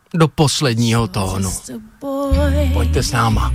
do posledního tónu. Pojďte s náma.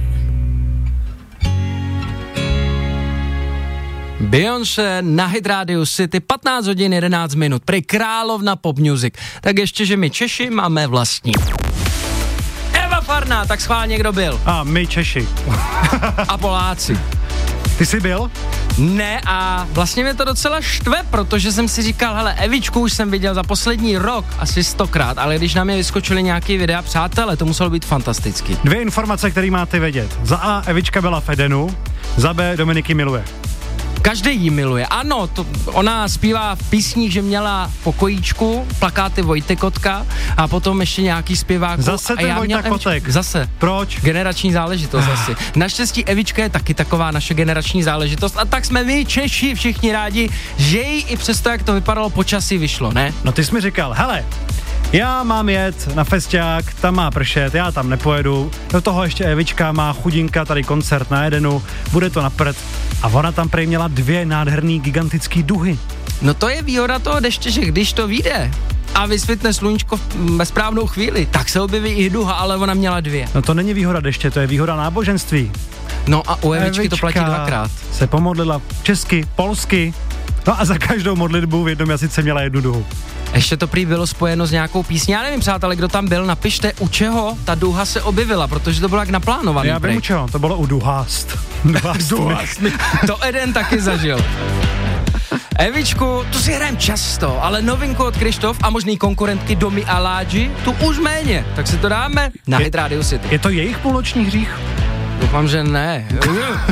Beyoncé na Hit Radio City, 15 hodin 11 minut, prej královna pop music. Tak ještě, že my Češi máme vlastní. Eva Farná, tak schválně kdo byl? A my Češi. A Poláci. Ty jsi byl? Ne, a vlastně mě to docela štve, protože jsem si říkal, hele, Evičku už jsem viděl za poslední rok asi 100krát, ale když na mě vyskočily nějaký videa, přátelé, to muselo být fantastický. 2 informace, které máte vědět. Za A, Evička byla v Edenu, za B, Dominiky miluje. Každý jí miluje. Ano, ona zpívá v písních, že měla pokojíčku, plakáty Vojty Kotka a potom ještě nějaký zpěváků. Zase ten Vojta Kotek. Zase. Proč? Generační záležitost asi. Naštěstí Evička je taky taková naše generační záležitost a tak jsme my Češi všichni rádi, že jí i přesto, jak to vypadalo, počasí vyšlo, ne? No ty jsi mi říkal, hele, já mám jet na festiák, tam má pršet, já tam nepojedu, do toho ještě Evička má chudinka, tady koncert na Edenu, bude to na prd. A ona tam prej měla 2 nádherný gigantický duhy. No to je výhoda toho deště, že když to vyjde a vysvětne sluníčko ve správnou chvíli, tak se objeví i duha, ale ona měla 2. No to není výhoda deště, to je výhoda náboženství. No a u Evičky to platí 2krát. Se pomodlila česky, polsky, no a za každou modlitbu v jednom jazyce měla 1 duhu. Ještě to prý bylo spojeno s nějakou písní. Já nevím, přátelé, kdo tam byl, napište, u čeho ta duha se objevila, protože to bylo jak naplánovaný. Já vím, u čeho, to bylo u duhást. To Eden taky zažil. Evičku, tu si hrajem často, ale novinku od Krištof a možný konkurentky Domy a Ládži, tu už méně. Tak si to dáme na Hit Radio City. Je to jejich půlnoční hřích? Doufám, že ne.